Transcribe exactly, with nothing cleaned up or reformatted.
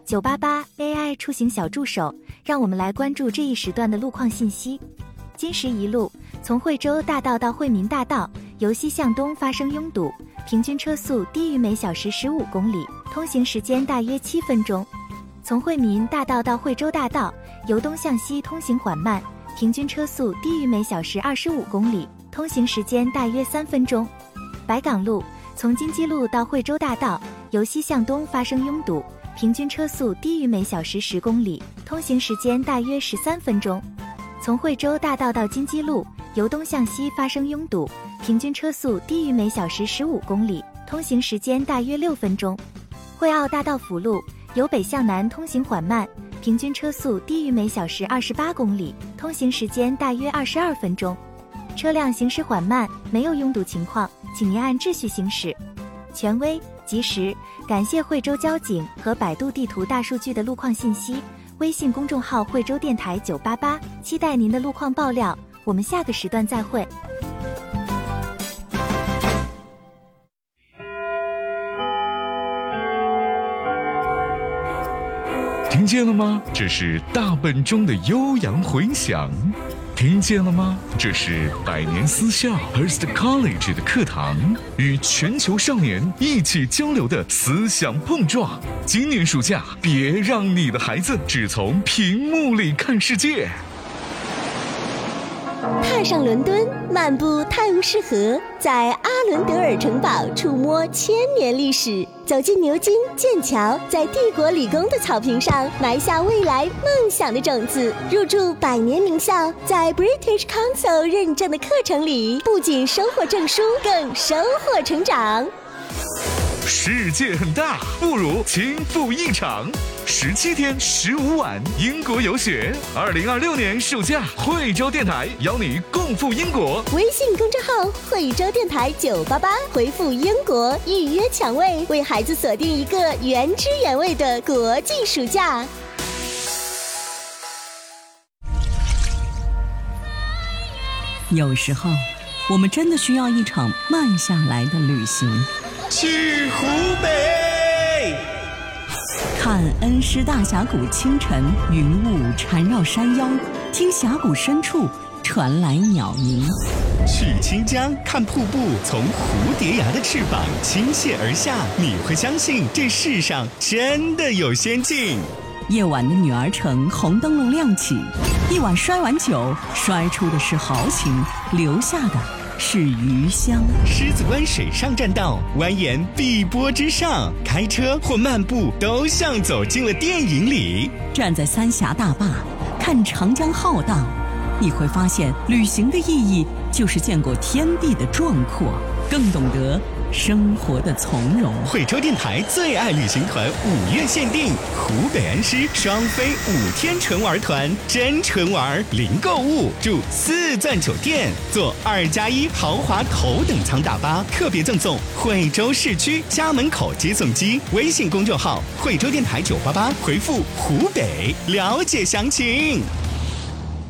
九八八 A I 出行小助手，让我们来关注这一时段的路况信息。今时一路，从惠州大道到惠民大道，由西向东发生拥堵，平均车速低于每小时十五公里，通行时间大约七分钟。从惠民大道到惠州大道，由东向西通行缓慢，平均车速低于每小时二十五公里，通行时间大约三分钟。白岗路从金鸡路到惠州大道，由西向东发生拥堵，平均车速低于每小时十公里，通行时间大约十三分钟。从惠州大道到金鸡路，由东向西发生拥堵，平均车速低于每小时十五公里，通行时间大约六分钟。惠澳大道辅路由北向南通行缓慢，平均车速低于每小时二十八公里，通行时间大约二十二分钟。车辆行驶缓慢，没有拥堵情况，请您按秩序行驶。权威、及时，感谢惠州交警和百度地图大数据的路况信息。微信公众号惠州电台九八八，期待您的路况爆料。我们下个时段再会。 听见了吗？这是大本钟的悠扬回响。听见了吗？这是百年私校 Hearst College 的课堂，与全球少年一起交流的思想碰撞。今年暑假，别让你的孩子只从屏幕里看世界。 踏上伦敦，漫步泰晤士河，在阿伦德尔城堡触摸千年历史，走进牛津、剑桥，在帝国理工的草坪上埋下未来梦想的种子，入驻百年名校，在 British Council 认证的课程里，不仅收获证书，更收获成长。 世界很大，不如轻赴一场。十七天十五晚英国游学，二零二六年暑假，惠州电台邀你共赴英国。 微信公众号惠州电台九八八，回复英国预约抢位，为孩子锁定一个原汁原味的国际暑假。 有时候，我们真的需要一场慢下来的旅行。 去湖北， 看恩施大峡谷清晨，云雾缠绕山腰，听峡谷深处传来鸟鸣。 去清江，看瀑布从蝴蝶崖的翅膀倾泻而下，你会相信这世上真的有仙境。 夜晚的女儿城红灯笼亮起，一碗摔碗酒，摔出的是豪情，留下的是余香。 狮子湾水上栈道蜿蜒碧波之上，开车或漫步都像走进了电影里。 站在三峡大坝看长江浩荡，你会发现旅行的意义就是见过天地的壮阔，更懂得生活的从容。 惠州电台最爱旅行团五月限定，湖北恩施双飞五天纯玩团，真纯玩零购物，住四钻酒店，坐二加一豪华头等舱大巴，特别赠送惠州市区家门口接送机。微信公众号惠州电台九八八，回复湖北了解详情。